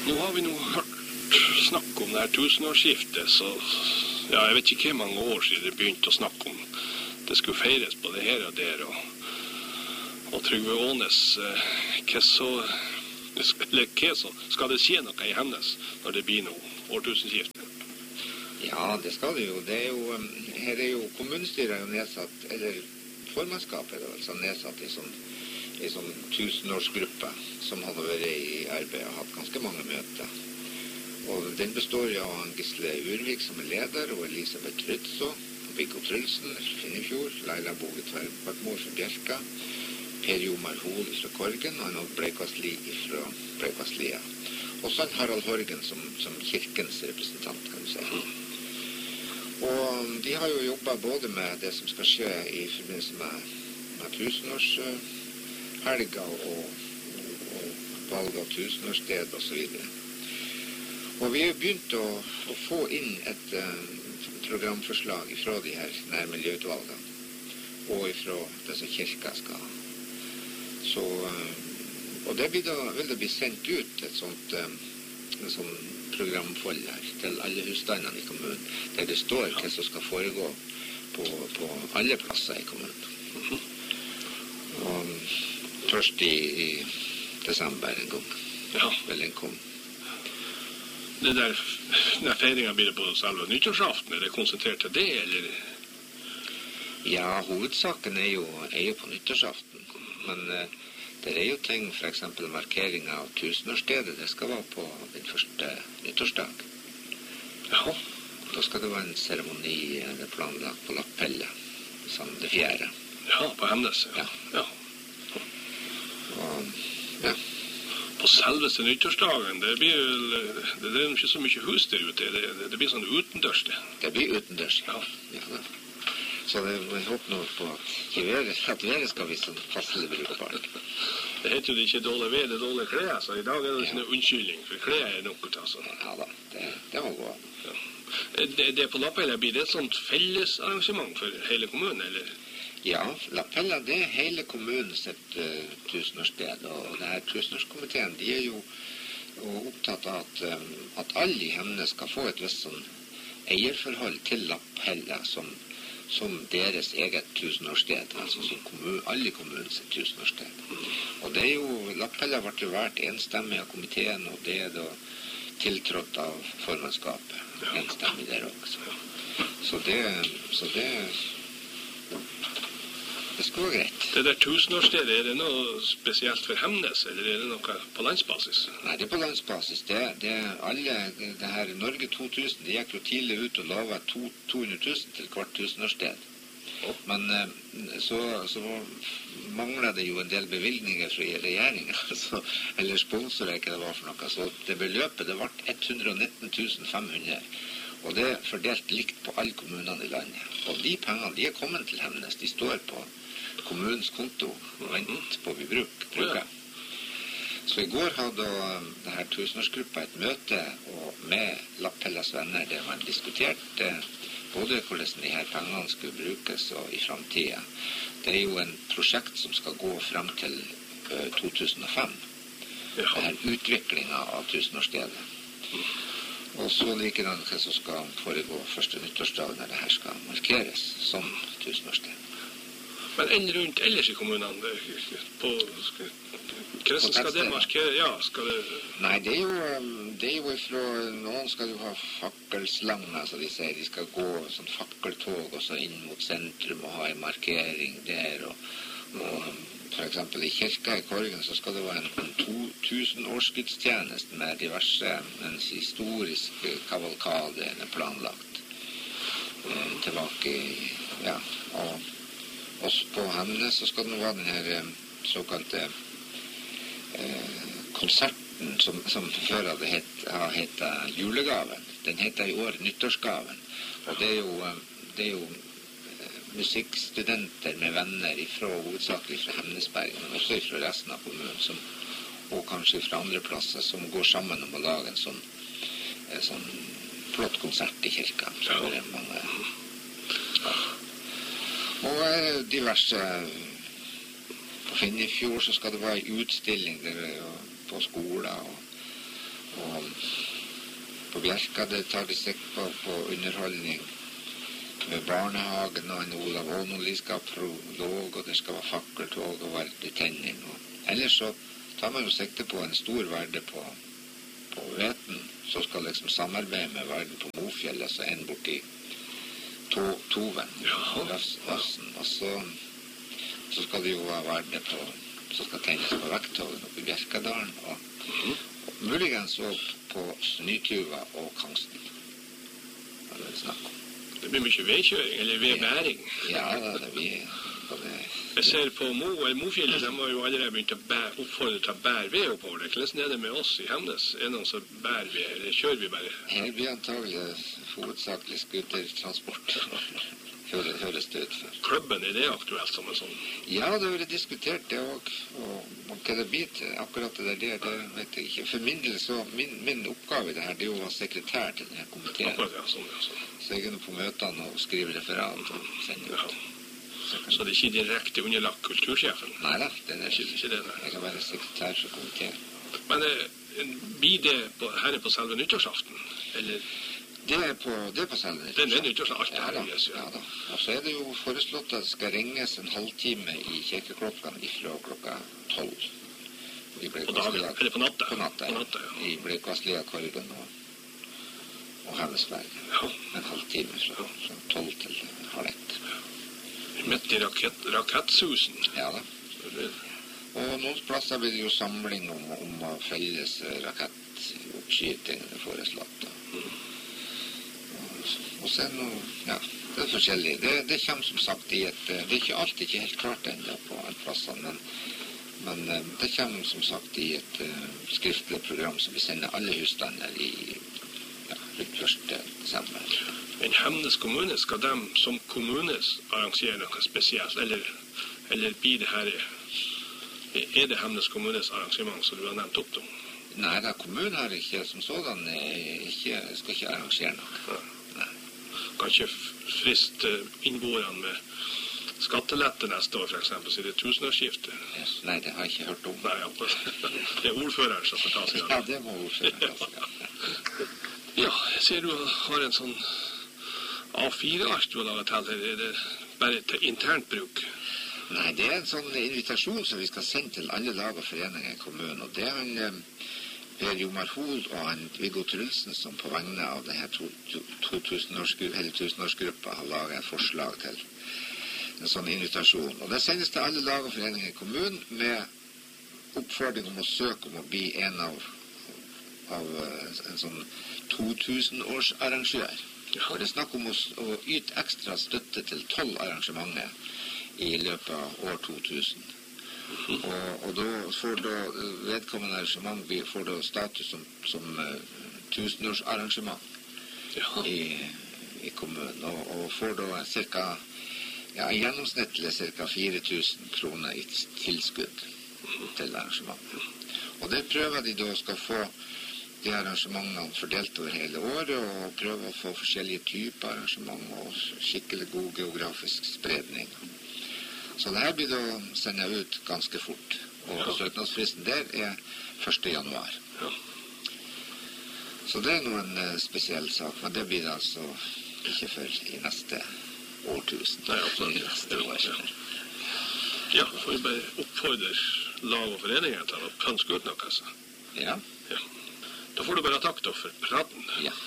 Nå har vi hørt snakk om det her tusenårsskiftet, så ja, jeg vet ikke hvor mange år siden det begynte å snakke om det skulle feires på det her og der, og Trygve Ånes, hva så skal det skje noe i hennes når det blir noe årtusenskifte? Ja, det skal det jo. Her er jo kommunestyret nedsatt, eller formannskapet er altså nedsatt i sånn tusenårsgruppe som hadde vært i arbeid og hatt ganske mange møter. Og den består jo av Gisle Urvik som er leder, og Elisabeth Rydso, Viggo Trulsen fra Finnefjord, Laila Boge Tverkbartmor fra Bjelka, Per Jomar Hol fra Korgen, og Odd Bleikvassli fra Bleikvasslia. Og så Harald Horgen som kirkens representant, kan du si. Og de har jo jobbet både med det som skal skje i forbindelse med tusenårshelga og valg av tusenårssted og så videre. Og vi har begynt å få inn et programforslag fra de her nærmiljøutvalgene og fra det som kirka skal ha. Så, og det vil det bli sendt ut et sånt programfold her til alle husstandene i kommunen, der det står hva som skal foregå på alle plasser i kommunen. Og først i desember en gang. Ja. Vel en kom. Det der feiringen blir det på selve nyttårsaften, er det konsentrert til det, eller? Ja, hovedsaken er jo på nyttårsaften, men det er jo ting, for eksempel markering av tusenårsstedet, det skal være på den første nyttårsdag. Ja. Da skal det være en seremoni planlagt på Lappelle, som det 4. Ja, på Hemnes. Ja. Og, ja. På selveste nyttårsdagen, det er ikke så mye hus der ute, det blir sånn utendørs det. Det blir utendørs, ja. Så jeg håper nå på at været skal bli sånn passelig brukbart. Det heter jo ikke dårlig ved, det er dårlig klær, så i dag er det ikke noe unnskyldning, for klær er nok, altså. Ja da, det må gå. Ja. Det på Lappella, blir det et sånt fellesarrangement for hele kommunen, eller? Ja, Lappella, det er hele kommunen sitt tusenårssted, og det her tusenårskomiteen, de er jo opptatt av at alle i Hemnes skal få et visst sånn eierforhold til Lappella som deres eget tusenårssted, altså som alle kommunens tusenårssted. Og det er jo, Lappella ble jo vært enstemmig av komiteen, og det er da tiltrådt av formannskapet, enstemmig der også. Så det skal være greit. Det der tusenårsstedet, er det noe spesielt for Hemnes, eller er det noe på landsbasis? Nei, det er på landsbasis. Det her Norge 2000, de gikk jo tidlig ut og lovet 200 000 til hvert tusenårssted. Men så manglet det jo en del bevilgninger fra regjeringen, eller sponsorer, ikke det var for noe. Så det beløpet, det ble 119 500. Og det er fordelt likt på alle kommunene i landet. Og de pengene, de er kommet til Hemnes. De står på kommunens konto og venter på vi bruker. Så i går hadde det her tusenårsgruppa et møte med Lappellas venner der man diskuterte både hvordan de her pengene skulle brukes og i fremtiden. Det er jo en prosjekt som skal gå frem til 2005. Det her utviklingen av tusenårsstedet. Og så likedan hva som skal foregå første nyttårsdag når det her skal markeres som tusenårssted. Men enn rundt ellers i kommunene, hva skal det markere? Ja, skal det... Nei, det er jo fra, noen skal jo ha fakkelslanger, så de sier, de skal gå sånn fakkeltog og så inn mot sentrum og ha en markering der, og for eksempel i kirka i Korgen så skal det være en 2000-årsgudstjeneste med diverse en historisk kavalkade planlagt tilbake og også på Hemnes så skal det nå være den her såkalte konserten som før hadde hett julegaven. Den heter i år nyttårsgaven, og det er jo musikkstudenter med venner hovedsakelig fra Hemnesbergen, men også fra resten av kommunen, og kanskje fra andre plasser, som går sammen om å lage en sånn flott konsert i kirka. Så det er mange... Og diverse... På Finnefjord så skal det være utstilling på skoler, Og på Bjerka det tar de sikk på underholdning med barnehagen og en Olav Ånoli skal ha prolog, og det skal være fakkeltog og verdetenning. Ellers så tar man jo sikte på en stor verde på Veten, så skal liksom samarbeide med verden på Mofjell, altså en borti Toven, Vassen, og så skal det jo være verde på, så skal tennes på Vektågen oppe i Bjerkadalen, og muligens også på Nytuva og Kangsten. Det er det snakk om. Det blir mye vedkjøring, eller vedbæring. Ja, det blir både... Jeg ser på Mofjellet, de har jo allerede begynt å oppfordre til å bære ved oppover det. Hvordan er det med oss i Hemnes? Er det noen som bærer ved, eller kjører vi bare? Her blir antagelig hovedsakelig skutertransport. Høres det ut for. Klubben, er det aktuelt som en sånn? Ja, det har vært diskutert det også, og hva det blir til akkurat det vet jeg ikke. For min del så, min oppgave i det her, det er jo å være sekretær til denne komiteen. Akkurat, ja, sånn. Så jeg er nå på møtene og skriver referat og sender ut. Så det er ikke direkte underlagt kultursjefen? Neida, det er ikke det. Jeg kan være sekretær for komiteen. Men blir det her på selve nyttårsaften, eller? Det er på selve nyttårsaften. Det er nyttårsaften, alt ja da. Og så er det jo foreslått at det skal ringes en halvtime i kirkeklokkene ifra klokka 12. På dagen, eller på natta? På natta, ja. I Bleikvasslia, Korgen og Hemmesberg. Ja. En halvtime fra 12 til halv 1. Midt i rakettsusen. Ja da. Og noen plasser blir det jo samling om felles rakettoppskyting det foreslått. Og så er det noe, ja, det er forskjellig. Det kommer som sagt i det er ikke alltid ikke helt klart enda på alle plassene, men det kommer som sagt i et skriftlig program som vi sender alle husstander i rundt 1. desember. Men Hemnes kommune, skal de som kommune arrangere noe spesielt, eller blir det her, er det Hemnes kommunes arrangement som du har nevnt opp om? Nei, da kommunen har ikke som sådan, skal ikke arrangere noe. Nei. Kan ikke friste innboerne med skattelette neste år, for eksempel, så er det tusenårsskifte? Nei, det har jeg ikke hørt om. Nei, det er ordføreren som får ta seg av. Ja, det må ordføreren ta seg av. Ja, jeg ser du har en sånn A4-ark du har laget til her. Er det bare til internt bruk? Nei, det er en sånn invitasjon som vi skal sende til alle lag og foreninger i kommunen, og det er Per Jomar Hol og Viggo Trulsen som på vegne av denne 1000-årsgruppa har laget et forslag til en sånn invitasjon. Og det sendes til alle lag og foreninger i kommunen med oppfordring om å søke om å bli en av en sånn 2000-årsarrangør. Og det er snakk om å yte ekstra støtte til 12 arrangementer i løpet av år 2000. Og da får vedkommende arrangement får status som 1000-årsarrangement i kommunen, og får da gjennomsnittlig ca. 4000 kroner i tilskudd til arrangementet. Og det prøver de da skal få de arrangementene fordelt over hele året, og prøve å få forskjellige typer arrangement og skikkelig god geografisk spredning. Så det her blir da sendet ut ganske fort, og søknadsfristen der er 1. januar. Ja. Så det er noen spesiell sak, men det blir det altså ikke før i neste årtusen. Nei, absolutt. Ja, får vi bare oppfordre lag og foreninger til å pønske ut noe, altså. Ja. Da får du bare takke for praten. Ja.